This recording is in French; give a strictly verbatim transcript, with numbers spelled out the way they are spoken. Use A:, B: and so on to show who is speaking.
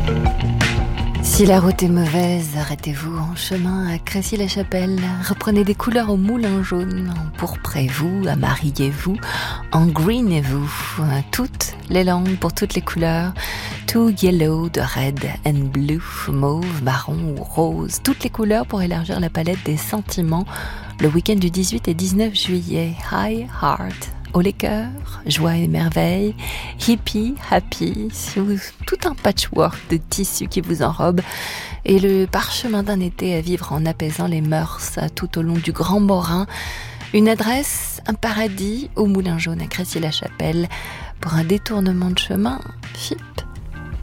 A: Si la route est mauvaise, arrêtez-vous en chemin à Crécy-la-Chapelle. Reprenez des couleurs au moulin jaune. Empourprez-vous, amariez-vous, engreenez-vous. Toutes les langues pour toutes les couleurs. Tout yellow, de red and blue, mauve, marron ou rose. Toutes les couleurs pour élargir la palette des sentiments. Le week-end du dix-huit et dix-neuf juillet. High Heart. Haut les cœurs, joie et merveille, hippie, happy, tout un patchwork de tissus qui vous enrobe et le parchemin d'un été à vivre en apaisant les mœurs tout au long du Grand Morin. Une adresse, un paradis au Moulin Jaune à Crécy-la-Chapelle pour un détournement de chemin, F I P.